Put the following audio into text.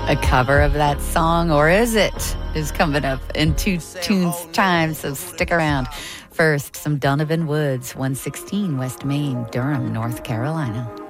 A cover of that song, or is it? Is coming up in 2 tunes time, so stick around. First, some Donovan Woods, 116 West Main, Durham, North Carolina.